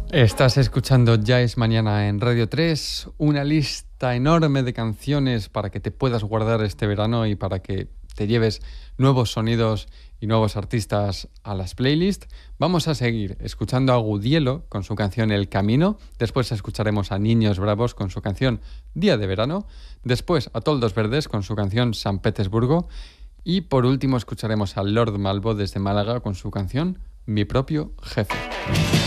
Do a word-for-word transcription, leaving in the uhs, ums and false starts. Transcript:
Estás escuchando Ya es Mañana en Radio tres, una lista enorme de canciones para que te puedas guardar este verano y para que te lleves nuevos sonidos y nuevos artistas a las playlists. Vamos a seguir escuchando a Gudielo con su canción El Camino, después escucharemos a Niños Bravos con su canción Día de Verano, después a Toldos Verdes con su canción San Petersburgo y por último escucharemos a Lord Malvo desde Málaga con su canción Mi Propio Jefe.